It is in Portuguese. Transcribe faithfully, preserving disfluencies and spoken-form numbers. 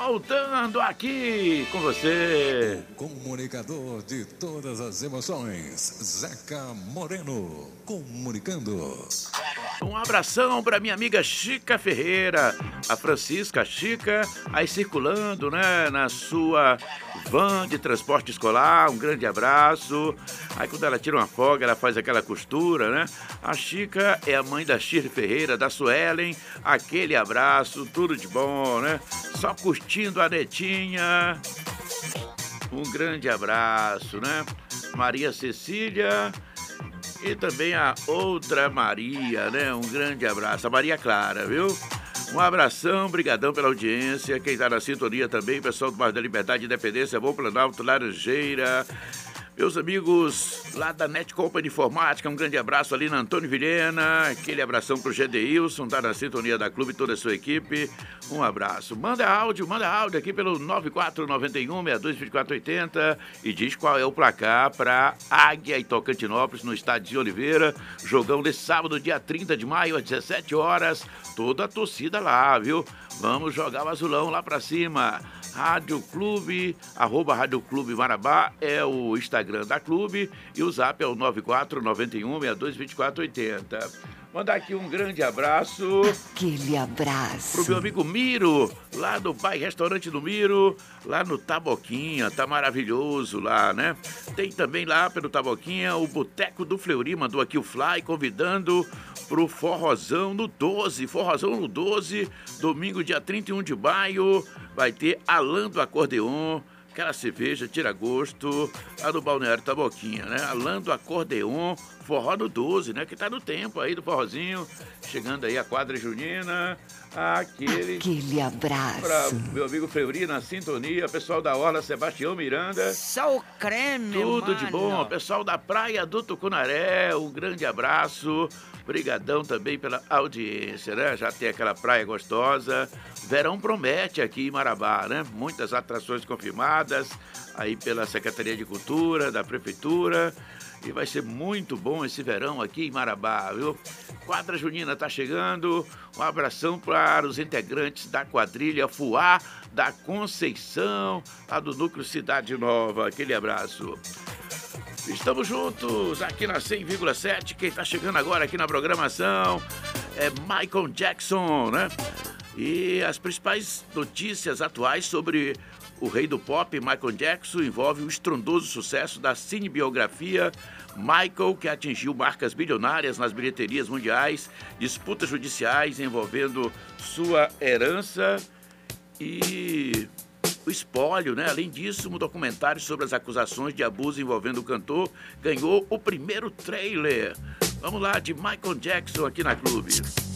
voltando aqui com você. O comunicador de todas as emoções, Zeca Moreno, comunicando. Um abração para minha amiga Chica Ferreira, a Francisca Chica, aí circulando, né, na sua van de transporte escolar, um grande abraço. Aí quando ela tira uma folga, ela faz aquela costura, né? A Chica é a mãe da Shirley Ferreira, da Suelen, aquele abraço, tudo de bom, né? Só curtindo a netinha. Um grande abraço, né? Maria Cecília e também a outra Maria, né? Um grande abraço, a Maria Clara, viu? Um abração, brigadão pela audiência. Quem tá na sintonia também, pessoal do bairro da Liberdade e Independência, Bom Planalto, Laranjeira. Meus amigos lá da Net Company Informática, um grande abraço ali na Antônio Vilhena, aquele abração pro Gedeilson, tá na sintonia da Clube, toda a sua equipe, um abraço. Manda áudio, manda áudio aqui pelo nove quatro nove um, seis dois dois quatro oito zero e diz qual é o placar para Águia e Tocantinópolis no estádio de Oliveira, jogão desse sábado, dia trinta de maio, às dezessete horas, toda a torcida lá, viu? Vamos jogar o azulão lá pra cima. Rádio Clube, arroba Rádio Clube Marabá é o Instagram da Clube e o Zap é o nove quatro nove um, seis dois dois quatro oito zero. Mandar aqui um grande abraço. Aquele abraço. Pro meu amigo Miro, lá do Pai Restaurante do Miro, lá no Taboquinha, tá maravilhoso lá, né? Tem também lá pelo Taboquinha o Boteco do Fleury, mandou aqui o Fly, convidando pro Forrozão no doze, Forrozão no doze, domingo dia trinta e um de maio, vai ter Alan do Acordeon, aquela cerveja tira gosto, lá do Balneário Taboquinha, né? Alan do Acordeon, forró no doze, né? Que tá no tempo aí do forrozinho, chegando aí a quadra junina, aquele... Aquele abraço. Pra meu amigo Fleury na sintonia, pessoal da Orla Sebastião Miranda. Só o creme, Tudo mano. de bom, pessoal da Praia do Tucunaré, um grande abraço. Brigadão também pela audiência, né? Já tem aquela praia gostosa. Verão promete aqui em Marabá, né? Muitas atrações confirmadas aí pela Secretaria de Cultura, da Prefeitura. E vai ser muito bom esse verão aqui em Marabá, viu? Quadra Junina tá chegando. Um abração para os integrantes da quadrilha Fuá da Conceição, lá do Núcleo Cidade Nova. Aquele abraço. Estamos juntos aqui na cem vírgula sete. Quem está chegando agora aqui na programação é Michael Jackson, né? E as principais notícias atuais sobre o rei do pop, Michael Jackson, envolve o estrondoso sucesso da cinebiografia Michael, que atingiu marcas bilionárias nas bilheterias mundiais, disputas judiciais envolvendo sua herança e o espólio, né? Além disso, um documentário sobre as acusações de abuso envolvendo o cantor ganhou o primeiro trailer. Vamos lá, de Michael Jackson aqui na Clube.